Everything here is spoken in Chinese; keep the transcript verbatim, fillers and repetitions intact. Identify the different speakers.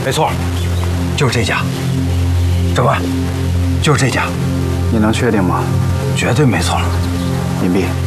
Speaker 1: 没错，就是这家。长官，就是这家。
Speaker 2: 你能确定吗？
Speaker 1: 绝对没错。
Speaker 2: 隐蔽。